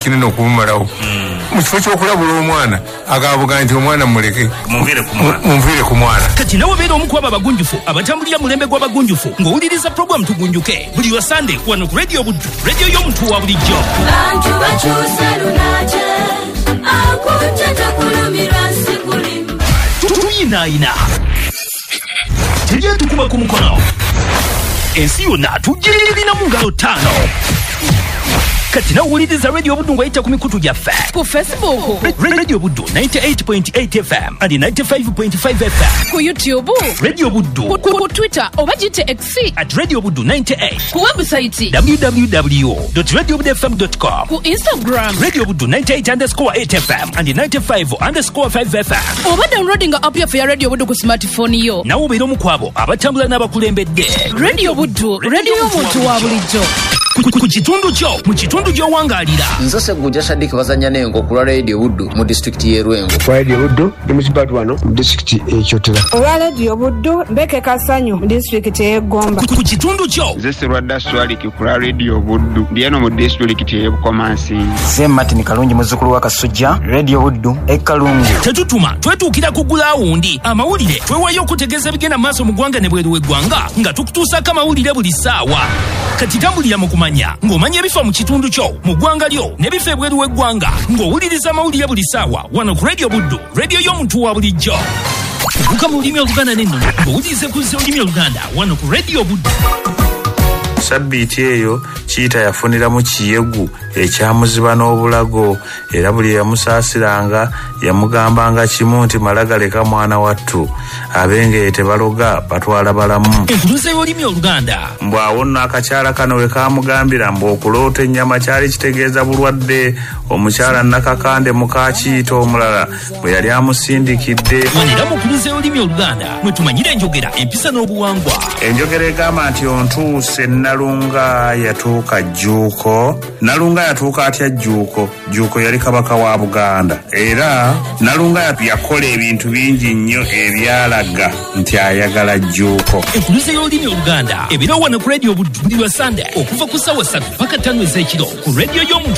kinene okumumalawo mu kifo ky'okulabula omwana agabuga nti omwana muleke munviire ku mwana. Kati nawe beera omu ku abo abagunjufu abatambulira mulembe gw'abagunjufu ng'owuliriza program Tugunjuke buli lwa Sunday wano ku Radio Buddu, radio y'omuntu wa bulijjo. Bantu bakyusa lunaje akuteta kulumirwa nsikulima tuyinaayina tujye tukuba ku mukono ensi yonna tugirina mu ngalo 5. Kati nawe wuliriza Radio Buddu ng'ayita ku mikutu gyaffe ku Facebook Radio Buddu 98.8 FM and 95.5 FM, ku YouTube Radio Buddu, ku Twitter oba gite X @Radio Buddu 98, ku website www.radiobuddufm.com, ku Instagram Radio Buddu 98_8 FM and 95_5 FM, oba downloading app ya Radio Buddu ku smartphone yo. nawe obeera omu ku abo abatambula n'abakulembedde. Radio Buddu, radio y'omuntu wa bulijjo. Ku kitundu kyo, mu kitundu gy'owangaalira. Nze Segujja Shadik bazanya n'engo ku Radio Buddu mu district y'e Rwengo. Radio Buddu ndi musibatu wano mu district y'e Kyotera. Radio Buddu Mbeke Kasanyu mu district y'e Gomba. Ku kitundu kyo. Nze Serwadda Swaliki ku Radio Buddu ndi eno mu district y'e Bukomansi. Nze Martin Kalungi muzzukulu wa Kasujja, Radio Buddu e Kalungu. Tetutuma twetuukira ku gulaawundi amawulire twewayo okutegeeza bigenda maaso mu ggwanga ne bweru w'eggwanga nga tukutuusako amawulire buli ssaawa. Kati tambulira mu kumanya ng'omanya ebifa mu kitundu kyo mu ggwanga lyo ne bifa ebweru w'eggwanga ng'owuliriza amawulire buli ssaawa wano ku Radio Buddu, radio y'omuntu wa bulijjo. Buka mu lulimi Oluganda n'ennono ng'owuliriza ku lulimi Oluganda wano ku Radio Buddu. Sabbiiti eyo Kiita yafuniramu kiyegu ekyamuziba n'obulago era buli yamusaasiranga yamugambanga kimu nti malagaleka mwana wattu abenge tebaloga batwala balamu. Enkuluze y'olulimi Oluganda. Mbw awo nno akakyala kano we kaamugambira mbu okuloota ennyama kyali kitegeeza bulwadde. Omukyala Nakakande muka Kiita omulala bwe yali amusindikidde. Wanera mu nkuluze y'olulimi Oluganda mwe tumanyira enjogera, empisa n'obuwangwa. Enjogera egamba nti ontuuse Nalunga yatuuka Jjuuko. Nalunga yatuuka atya Jjuuko? Jjuuko yali kabaka wa Buganda era Nalunga yakola ebintu bingi nnyo ebyalaga nti ayagala Jjuuko. Enkuluze y'olulimi Oluganda ebiro wano ku Radio Buddu buli lwa Sunday okuva ku ssaawa 3 paka 5 ez'ekiro ku radio y'omuntu